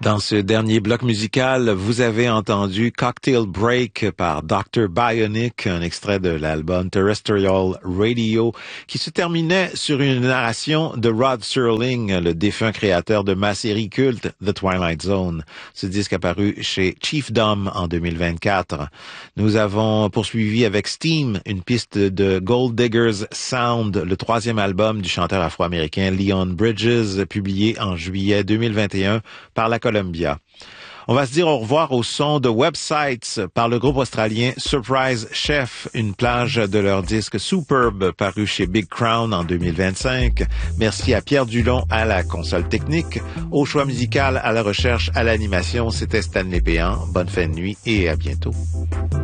Dans ce dernier bloc musical, vous avez entendu Cocktail Break par Dr. Bionic, un extrait de l'album Terrestrial Radio, qui se terminait sur une narration de Rod Serling, le défunt créateur de ma série culte The Twilight Zone. Ce disque apparu chez Chiefdom en 2024. Nous avons poursuivi avec Steam, une piste de Gold Diggers Sound, le troisième album du chanteur afro-américain Leon Bridges, publié en juillet 2021 par la Columbia. On va se dire au revoir au son de Websites par le groupe australien Surprise Chef, une plage de leur disque Superb paru chez Big Crown en 2025. Merci à Pierre Dulon à la console technique, au choix musical, à la recherche, à l'animation. C'était Stanley Péan. Bonne fin de nuit et à bientôt.